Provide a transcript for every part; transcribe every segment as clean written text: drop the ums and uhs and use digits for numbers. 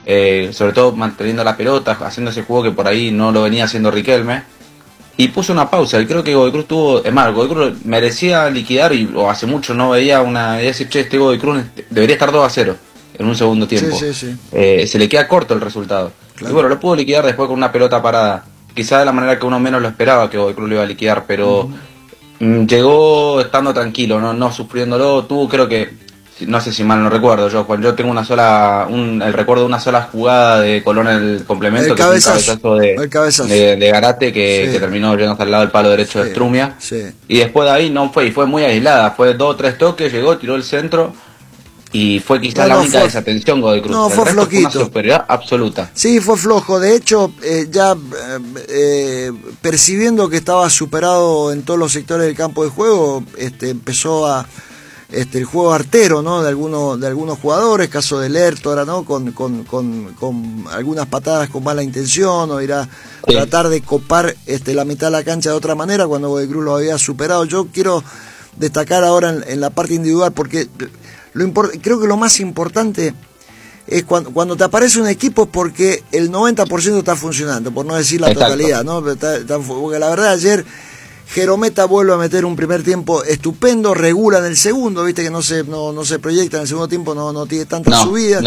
sobre todo manteniendo la pelota, haciendo ese juego que por ahí no lo venía haciendo Riquelme, y puso una pausa. Y creo que Godoy Cruz tuvo, es más, Godoy Cruz merecía liquidar, o hace mucho no veía una idea de decir, che, este Godoy Cruz debería estar 2-0 en un segundo tiempo. Se le queda corto el resultado. Claro. Y bueno, lo pudo liquidar después con una pelota parada, quizá de la manera que uno menos lo esperaba que Godoy Cruz lo iba a liquidar, pero llegó estando tranquilo, no sufriéndolo. Tuvo, creo que, no sé si mal no recuerdo yo, Juan, yo tengo el recuerdo de una sola jugada de Colón en el complemento, que fue un cabezazo de Garate que terminó yendo hasta el lado del palo derecho de Strumia, y después de ahí no fue, y fue muy aislada, fue 2 o 3 toques, llegó, tiró el centro, y fue quizás la única desatención Godoy Cruz. No, fue flojito. Fue una superioridad absoluta. Sí, fue flojo. De hecho, percibiendo que estaba superado en todos los sectores del campo de juego, empezó el juego artero, ¿no? De algunos jugadores, caso de Lertora, ¿no? Con algunas patadas con mala intención, o ir a tratar de copar la mitad de la cancha de otra manera cuando Godoy Cruz lo había superado. Yo quiero destacar ahora en la parte individual, porque creo que lo más importante es cuando te aparece un equipo, porque el 90% está funcionando, por no decir la totalidad, ¿no? Porque la verdad, ayer Jerometa vuelve a meter un primer tiempo estupendo, regula en el segundo, viste que no se proyecta en el segundo tiempo, no tiene tanta subida.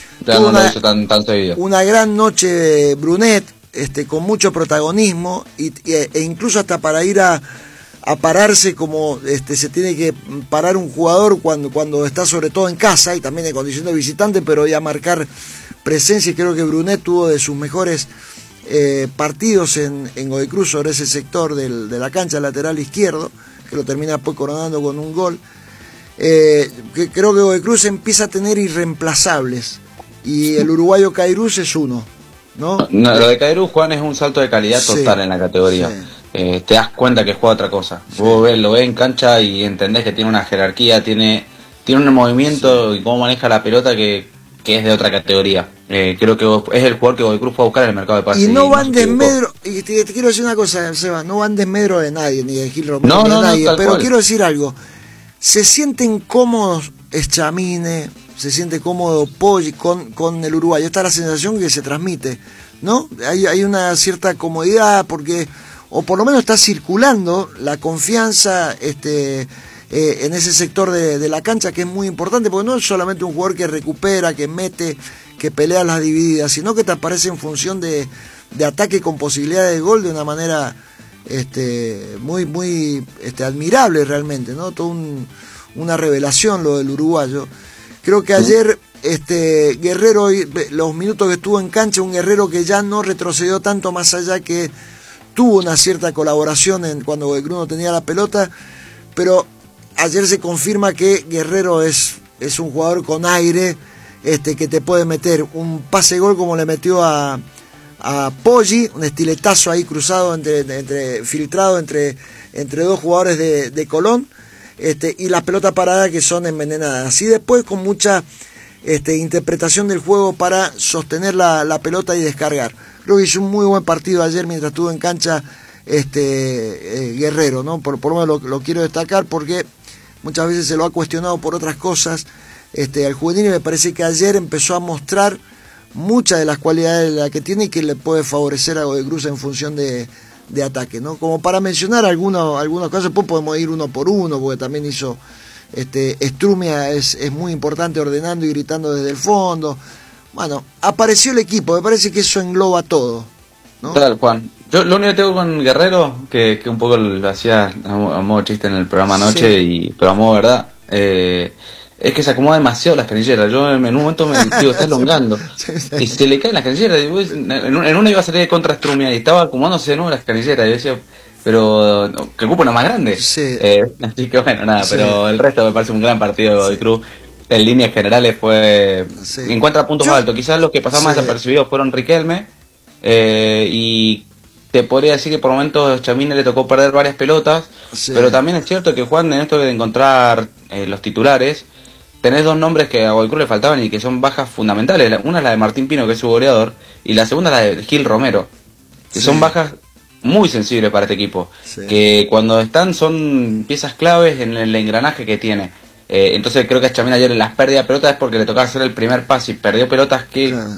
Una gran noche Brunet, con mucho protagonismo, e incluso hasta para ir a pararse como se tiene que parar un jugador cuando está sobre todo en casa y también en condición de visitante, pero ya marcar presencia. Y creo que Brunet tuvo de sus mejores partidos en Godoy Cruz sobre ese sector de la cancha lateral izquierdo, que lo termina después coronando con un gol. Que creo que Godoy Cruz empieza a tener irreemplazables, y el uruguayo Cairuz es uno, ¿no? Lo de Cairuz, Juan, es un salto de calidad total en la categoría. Te das cuenta que juega otra cosa. Vos lo ves en cancha y entendés que tiene una jerarquía, tiene un movimiento y cómo maneja la pelota que es de otra categoría. Creo que es el jugador que Godoy Cruz fue a buscar en el mercado de pases. Y no van desmedro, y te quiero decir una cosa, Seba, no van desmedro de nadie, ni de Gil Romero, ni de nadie, pero quiero decir algo. Se sienten cómodos Schamine, se siente cómodo Poggi con el uruguayo. Esta es la sensación que se transmite, ¿no? Hay una cierta comodidad, porque, o por lo menos está circulando la confianza en ese sector de la cancha, que es muy importante, porque no es solamente un jugador que recupera, que mete, que pelea las divididas, sino que te aparece en función de ataque con posibilidad de gol de una manera muy admirable realmente, ¿no? Todo una revelación lo del uruguayo. Creo que ayer Guerrero, los minutos que estuvo en cancha, un Guerrero que ya no retrocedió tanto, más allá que tuvo una cierta colaboración cuando Godoy Cruz no tenía la pelota, pero ayer se confirma que Guerrero es un jugador con aire, que te puede meter un pase gol como le metió a Poggi, un estiletazo ahí cruzado filtrado entre dos jugadores de Colón, y las pelotas paradas que son envenenadas. Así después, con mucha interpretación del juego para sostener la pelota y descargar. Creo que hizo un muy buen partido ayer mientras estuvo en cancha Guerrero, ¿no? Por lo menos lo quiero destacar, porque muchas veces se lo ha cuestionado por otras cosas al juvenil, y me parece que ayer empezó a mostrar muchas de las cualidades de la que tiene y que le puede favorecer a Godoy Cruz en función de ataque, ¿no? Como para mencionar algunas cosas, pues podemos ir uno por uno, porque también hizo Strumia, es muy importante ordenando y gritando desde el fondo. Bueno, apareció el equipo, me parece que eso engloba todo, ¿no? Total, Juan. Yo lo único que tengo con Guerrero, que un poco lo hacía a modo chiste en el programa anoche, pero a modo verdad, es que se acomoda demasiado las canilleras. Yo en un momento me digo, está elongando. Y se le caen las canilleras. En una iba a salir de contra Strumia y estaba acomodándose de nuevo las canilleras. Y yo decía, pero que el cupo no es más grande. Así que bueno, nada, pero el resto me parece un gran partido de Godoy Cruz. En líneas generales fue... Encuentra puntos más altos. Quizás los que pasaron más desapercibidos fueron Riquelme. Y te podría decir que por momentos Schamine le tocó perder varias pelotas. Pero también es cierto que, Juan, en esto de encontrar los titulares, tenés dos nombres que a Godoy Cruz le faltaban y que son bajas fundamentales. Una es la de Martín Pino, que es su goleador, y la segunda es la de Gil Romero, que son bajas muy sensibles para este equipo, que cuando están son piezas claves en el engranaje que tiene. Entonces creo que a Schamine ayer en las pérdidas de pelotas es porque le tocaba hacer el primer pase y perdió pelotas que